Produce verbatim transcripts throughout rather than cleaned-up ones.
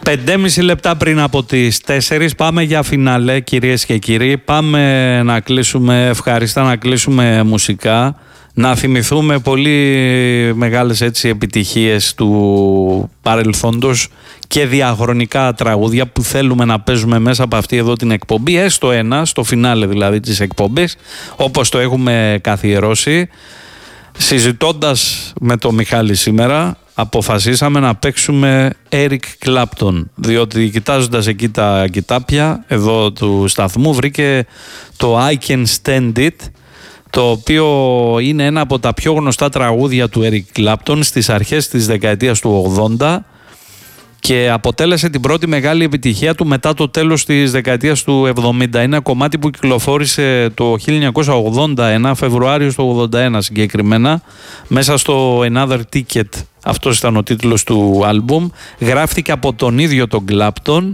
Πεντέμιση λεπτά πριν από τις τέσσερις πάμε για φινάλε, κυρίες και κύριοι. Πάμε να κλείσουμε ευχάριστα, να κλείσουμε μουσικά, να θυμηθούμε πολύ μεγάλες έτσι επιτυχίες του παρελθόντος και διαχρονικά τραγούδια που θέλουμε να παίζουμε μέσα από αυτή εδώ την εκπομπή, έστω ένα, στο φινάλε δηλαδή της εκπομπής, όπως το έχουμε καθιερώσει. Συζητώντας με τον Μιχάλη σήμερα, αποφασίσαμε να παίξουμε Eric Clapton, διότι κοιτάζοντας εκεί τα κοιτάπια εδώ του σταθμού βρήκε το I Can Stand It, το οποίο είναι ένα από τα πιο γνωστά τραγούδια του Eric Clapton στις αρχές της δεκαετίας του ογδόντα και αποτέλεσε την πρώτη μεγάλη επιτυχία του μετά το τέλος της δεκαετίας του εβδομήντα. Είναι ένα κομμάτι που κυκλοφόρησε το χίλια εννιακόσια ογδόντα ένα, Φεβρουάριο του ογδόντα ένα συγκεκριμένα, μέσα στο Another Ticket. Αυτός ήταν ο τίτλος του άλμπουμ. Γράφτηκε από τον ίδιο τον Clapton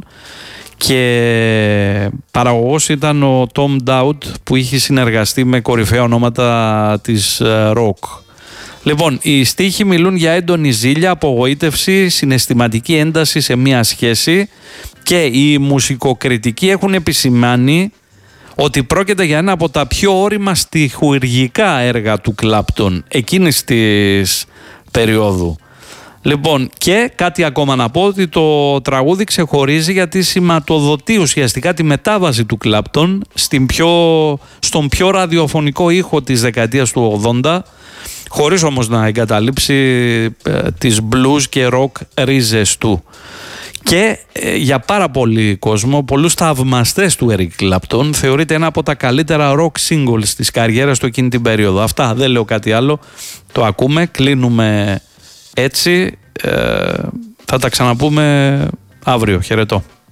και παραγωγός ήταν ο Tom Dowd, που είχε συνεργαστεί με κορυφαία ονόματα της rock. Λοιπόν, οι στίχοι μιλούν για έντονη ζήλια, απογοήτευση, συναισθηματική ένταση σε μία σχέση και οι μουσικοκριτικοί έχουν επισημάνει ότι πρόκειται για ένα από τα πιο ώριμα στιχουργικά έργα του Clapton εκείνης της περίοδου. Λοιπόν, και κάτι ακόμα να πω, ότι το τραγούδι ξεχωρίζει γιατί σηματοδοτεί ουσιαστικά τη μετάβαση του Clapton στην πιο, στον πιο ραδιοφωνικό ήχο της δεκαετίας του ογδόντα, χωρίς όμως να εγκαταλείψει ε, τις blues και rock ρίζες του. Και ε, για πάρα πολύ κόσμο, πολλούς θαυμαστές του Eric Clapton, θεωρείται ένα από τα καλύτερα rock singles της καριέρας του εκείνη την περίοδο. Αυτά, δεν λέω κάτι άλλο, το ακούμε, κλείνουμε έτσι, ε, θα τα ξαναπούμε αύριο. Χαιρετώ.